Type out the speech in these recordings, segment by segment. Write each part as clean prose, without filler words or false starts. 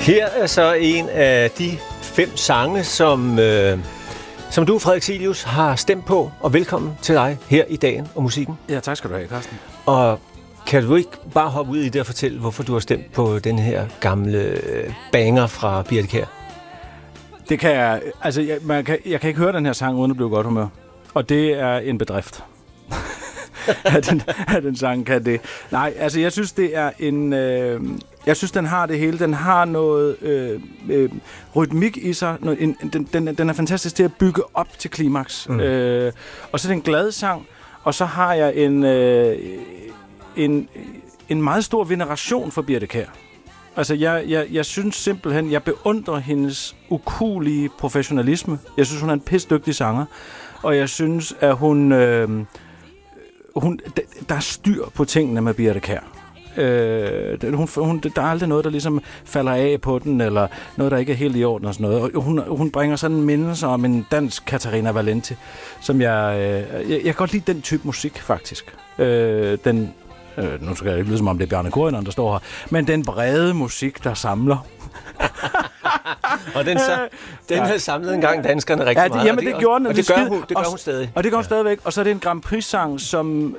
Her er så en af de 5 sange, som du, Frederik Cilius, har stemt på. Og velkommen til dig her i Dagen og Musikken. Ja, tak skal du have, Carsten. Og kan du ikke bare hoppe ud i det og fortælle, hvorfor du har stemt på den her gamle banger fra Birthe Kjær? Det kan jeg... Altså, jeg kan ikke høre den her sang, uden at blive godt humør. Og det er en bedrift. at den sang kan det. Nej, altså, jeg synes, det er en... jeg synes, den har det hele. Den har noget rytmik i sig. Den er fantastisk til at bygge op til klimaks. Og så er det en glad sang. Og så har jeg en meget stor veneration for Birthe Kjær. Altså, jeg synes simpelthen, jeg beundrer hendes ukuelige professionalisme. Jeg synes, hun er en pisdygtig sanger. Og jeg synes, at der er styr på tingene med Birthe Kjær. Der er aldrig noget, der ligesom falder af på den, eller noget, der ikke er helt i orden og sådan noget. Og hun bringer sådan en mindelse om en dansk Katarina Valenti, som jeg kan godt lide den type musik, faktisk. Nu skal jeg ikke lyde, som om det er Bjarne Corydon, der står her, men den brede musik, der samler. Og den havde samlet engang danskerne rigtig meget. Jamen, det gjorde den. Og det gør hun stadig. Og det gør hun stadigvæk. Og så er det en Grand Prix-sang, som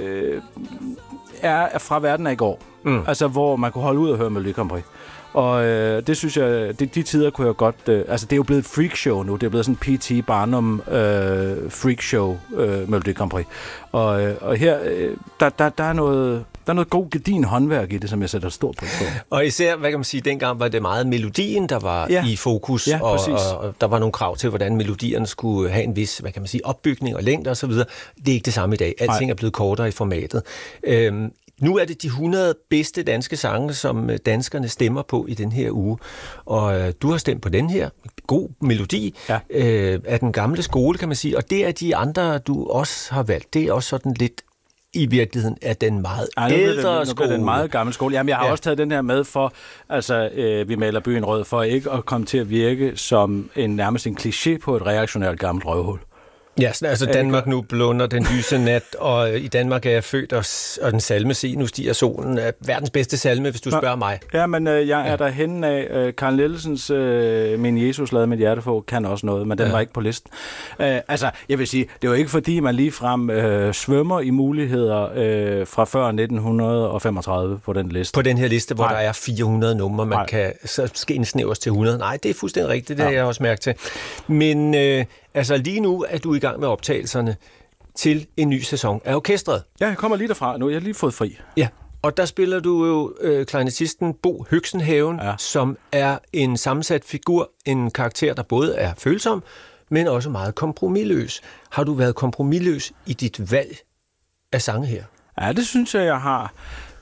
er fra verden af i går. Altså, hvor man kunne holde ud og høre Melodi Grand Prix. Og det synes jeg, de tider kunne jeg godt... altså, det er jo blevet et freakshow nu. Det er blevet sådan en P.T. Barnum freakshow, Melodi Grand Prix. Og her, der er noget god gedin håndværk i det, som jeg sætter stort på. Og især, hvad kan man sige, dengang var det meget melodien, der var i fokus, og der var nogle krav til, hvordan melodierne skulle have en vis, hvad kan man sige, opbygning og længde osv. Det er ikke det samme i dag. Alting er blevet kortere i formatet. Nu er det de 100 bedste danske sange, som danskerne stemmer på i den her uge. Og du har stemt på den her. God melodi af den gamle skole, kan man sige. Og det er de andre, du også har valgt. Det er også sådan lidt i virkeligheden af den meget ældre skole. Den meget gamle skole. Jamen, jeg har også taget den her med for, altså, vi maler byen rød, for ikke at komme til at virke som nærmest en kliché på et reaktionært gammelt røvhul. Ja, altså Danmark nu blunder den lyse nat, og i Danmark er jeg født, og den salme, se, nu stiger solen, er verdens bedste salme, hvis du spørger mig. Ja, men jeg er derhenne af Carl Nielsens Min Jesus lavede mit hjerte for, kan også noget, men den var ikke på listen. Altså, jeg vil sige, det var ikke fordi, man ligefrem svømmer i muligheder fra før 1935 på den liste. På den her liste, hvor der er 400 numre, man kan så indsnævres til 100. Nej, det er fuldstændig rigtigt, det har jeg også mærket til. Men altså, lige nu er du i gang med optagelserne til en ny sæson af orkestret. Ja, jeg kommer lige derfra nu. Jeg har lige fået fri. Ja, og der spiller du jo klarinettisten Bo Høxenhaven, som er en sammensat figur, en karakter, der både er følsom, men også meget kompromisløs. Har du været kompromisløs i dit valg af sange her? Ja, det synes jeg har.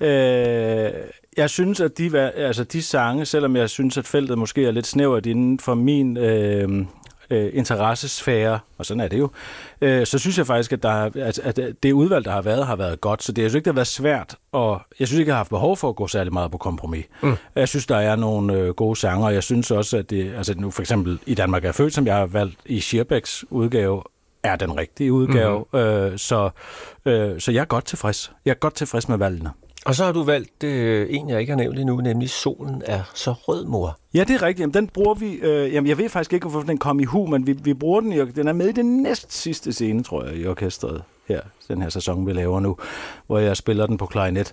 Jeg synes, at de sange, selvom jeg synes, at feltet måske er lidt snævert inden for min interessesfære, og sådan er det jo, så synes jeg faktisk, at det udvalg, der har været godt. Så det er jo ikke, det har været svært, og jeg synes ikke, jeg har haft behov for at gå særlig meget på kompromis. Jeg synes, der er nogle gode sanger, og jeg synes også, at det, altså nu for eksempel i Danmark er født, som jeg har valgt i Schierbeecks udgave, er den rigtige udgave. Så jeg er godt tilfreds. Jeg er godt tilfreds med valgene. Og så har du valgt en, jeg ikke har nævnt endnu, nemlig Solen er så rød, mor. Ja, det er rigtigt. Jamen, den bruger vi... jeg ved faktisk ikke, hvorfor den kom i hu, men vi bruger den den er med i den næst sidste scene, tror jeg, i orkestret her, den her sæson, vi laver nu, hvor jeg spiller den på klarinet.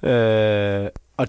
Og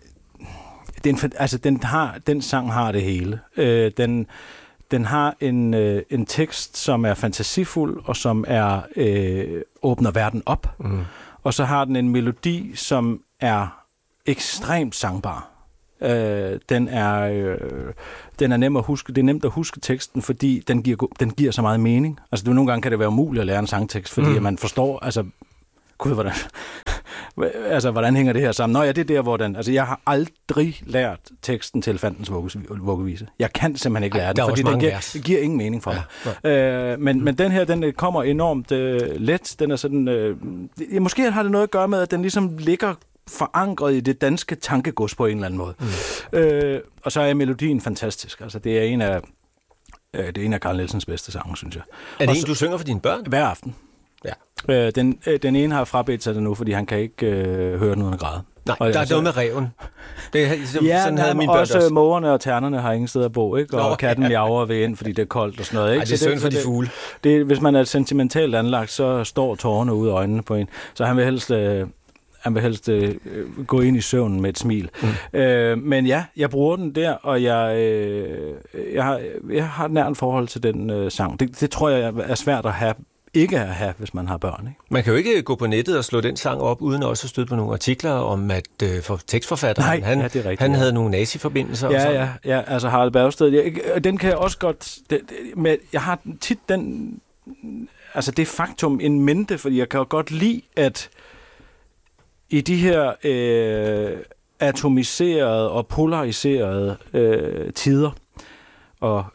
den sang har det hele. Den har en tekst, som er fantasifuld, og som åbner verden op. Og så har den en melodi, som er ekstremt sangbar. Den er nem at huske. Det er nemt at huske teksten, fordi den giver så meget mening. Altså, nogle gange kan det være umuligt at lære en sangtekst, fordi man forstår, altså, gud, hvordan hænger det her sammen? Nå ja, det er der, hvor den... Altså, jeg har aldrig lært teksten til Elefantens vuggevise. Jeg kan simpelthen ikke lære den, fordi det giver ingen mening for mig. Men den her, den kommer enormt let. Den er sådan... måske har det noget at gøre med, at den ligesom ligger forankret i det danske tankegods på en eller anden måde. Og så er melodien fantastisk. Altså, det er en af Carl Nielsens bedste sange, synes jeg. Er det en, du synger for dine børn? Hver aften. Ja. Den ene har frabedt sig det nu, fordi han kan ikke høre den uden at græde. Nej, der er noget med ræven. Sådan havde mine børn også. Mågerne og ternerne har ingen sted at bo, ikke? Og katten miaver ved ind, fordi det er koldt og sådan noget, ikke? Ej, det er synd for de fugle. Hvis man er sentimentalt anlagt, så står tårerne ude af øjnene på en. Så han vil helst gå ind i søvnen med et smil. Men ja, jeg bruger den der, og jeg har et nært forhold til den sang. Det tror jeg er svært at have, hvis man har børn. Ikke? Man kan jo ikke gå på nettet og slå den sang op, uden også at støde på nogle artikler om, at tekstforfatteren, han havde nogle nazi-forbindelser. Ja, altså Harald Bergstedt. Den kan jeg også godt... Jeg har tit det faktum en mente, fordi jeg kan jo godt lide, at i de her atomiserede og polariserede tider, og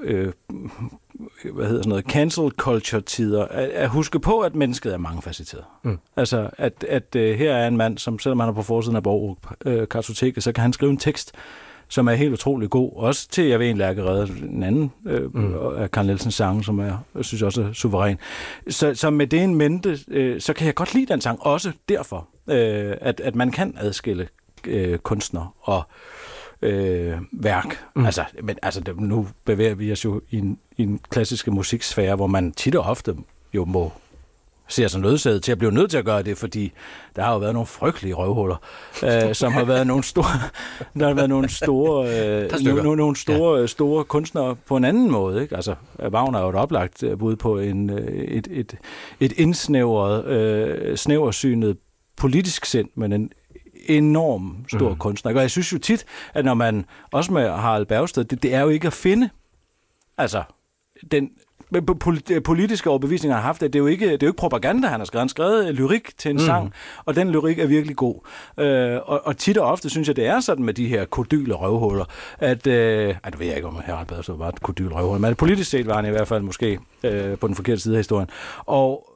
cancel culture tider, at huske på, at mennesket er mangefacetteret. Altså, at her er en mand, som selvom han er på forsiden af Borg-kartoteket, så kan han skrive en tekst, som er helt utrolig god. Også til, jeg ved egentlig, at redde en anden af Carl Nielsens sange, som jeg synes også er suveræn. Så med det en mente, så kan jeg godt lide den sang, også derfor, at man kan adskille kunstner og værk. Nu bevæger vi os jo i en klassiske musiksfære, hvor man tit og ofte jo ser sig nødsaget til at blive nødt til at gøre det, fordi der har jo været nogle frygtelige røvhuller, som har været nogle store kunstnere på en anden måde. Ikke? Altså, Wagner er jo et oplagt bud på et indsnævret, snæversynet politisk sind, men en enorm stor kunstner. Og jeg synes jo tit, at når man, også med Harald Bergstedt, det er jo ikke at finde, altså, den politiske overbevisninger, han har haft, det er jo ikke propaganda, han har skrevet lyrik til en sang, og den lyrik er virkelig god. Og tit og ofte synes jeg, det er sådan med de her kodyle røvhuller, at, det ved jeg ikke, om Harald Bergstedt var et kodyle røvhul, men politisk set var han i hvert fald måske på den forkerte side af historien. Og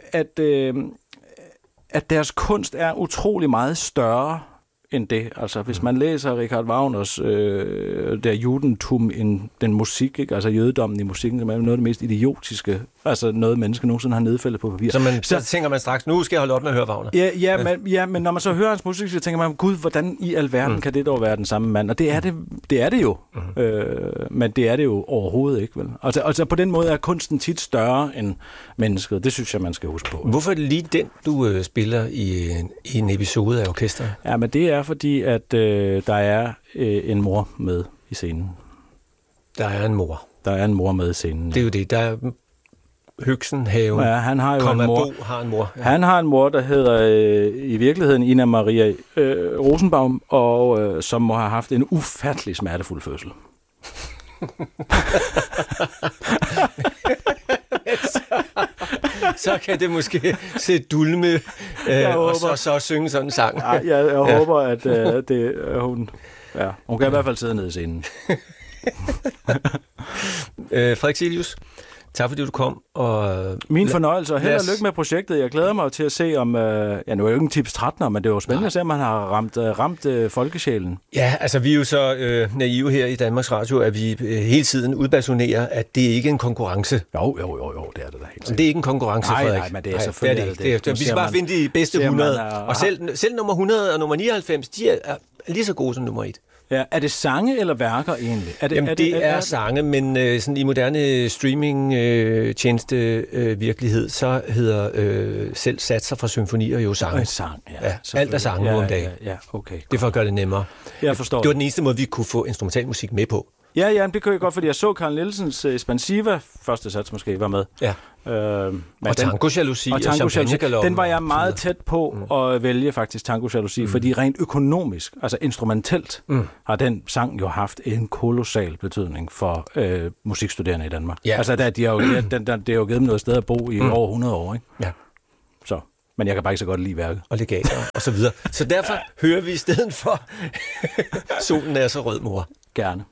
at deres kunst er utrolig meget større end det. Altså, hvis man læser Richard Wagners der Judentum in den musik, ikke? Altså jødedommen i musikken, som er noget af det mest idiotiske, altså noget menneske nogensinde har nedfældet på papir. Så tænker man straks, nu skal jeg holde op med at høre Wagner. Men når man så hører hans musik, så tænker man, gud, hvordan i alverden kan det dog være den samme mand? Og det er det jo. Men det er det jo overhovedet ikke, vel? Altså på den måde er kunsten tit større end mennesket. Det synes jeg, man skal huske på. Hvorfor er det lige den, du spiller i en episode af orkestret? Ja, men det er fordi, at der er en mor med i scenen. Der er en mor. Der er en mor med i scenen. Det er jo det. Der er Høgsen, Haven, han har jo en mor. Bo har en mor. Ja. Han har en mor, der hedder i virkeligheden Ina Maria Rosenbaum, og som må have haft en ufattelig smertefuld fødsel. Så kan det måske se dulme og så synge sådan en sang. Jeg håber, at hun... Ja, hun kan i hvert fald sidde nede i scenen. Frederik Cilius, tak fordi du kom. Min fornøjelse, og held og lykke med projektet. Jeg glæder mig til at se om... nu er jo ikke en tips 13'er, men det er jo spændende at se, om man har ramt folkesjælen. Ja, altså vi er jo så naive her i Danmarks Radio, at vi hele tiden udbasunerer, at det ikke er en konkurrence. Jo, det er det da helt sikkert. Det er ikke en konkurrence, Frederik. Nej, men det er selvfølgelig det. Vi skal bare finde de bedste 100. Og selv nummer 100 og nummer 99, de er lige så gode som nummer 1. Ja, er det sange eller værker egentlig? Det er sange, men sådan i moderne streaming-tjeneste virkelighed, så hedder selv satser fra symfonier jo sange. En sang, ja. Alt er sange nu om dagen. Ja, okay. Det er for at gøre det nemmere. Jeg forstår. Det var den eneste måde, vi kunne få instrumentalmusik med på. Ja, det kunne jeg godt, fordi jeg så Carl Nielsens Espansiva, første sats måske, var med. Ja. Og Tango Jalousi og Champagne Galop. Den var jeg meget tæt på at vælge faktisk Tango Jalousi, fordi rent økonomisk, altså instrumentelt, har den sang jo haft en kolossal betydning for musikstuderende i Danmark. Ja. Altså det har jo givet dem noget sted at bo i over 100 år, ikke? Ja. Så. Men jeg kan bare ikke så godt lide værket. Og legater og så videre. Så derfor hører vi i stedet for Solen er så rød, mor. Gerne.